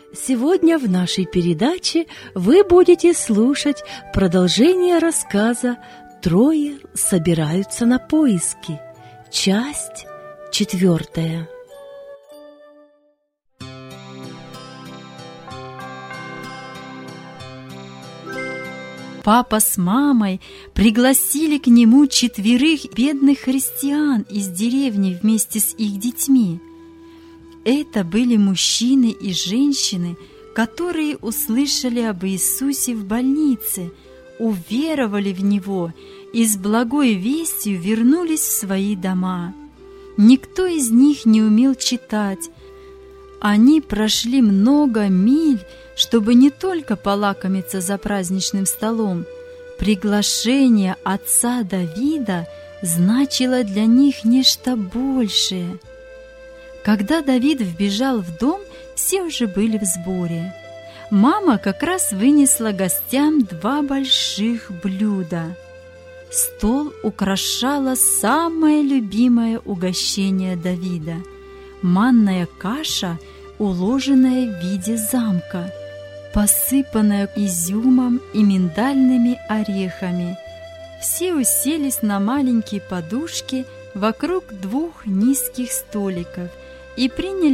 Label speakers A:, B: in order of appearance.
A: Сегодня в нашей передаче вы будете слушать продолжение рассказа «Трое собираются на поиски». Часть 4.
B: Папа с мамой пригласили к нему 4 бедных христиан из деревни вместе с их детьми. Это были мужчины и женщины, которые услышали об Иисусе в больнице, уверовали в Него и с благой вестью вернулись в свои дома. Никто из них не умел читать. Они прошли много миль, чтобы не только полакомиться за праздничным столом. Приглашение отца Давида значило для них нечто большее. Когда Давид вбежал в дом, все уже были в сборе. Мама как раз вынесла гостям 2 больших блюда. Стол украшало самое любимое угощение Давида – манная каша, уложенная в виде замка, посыпанная изюмом и миндальными орехами. Все уселись на маленькие подушки вокруг 2 низких столиков и приняли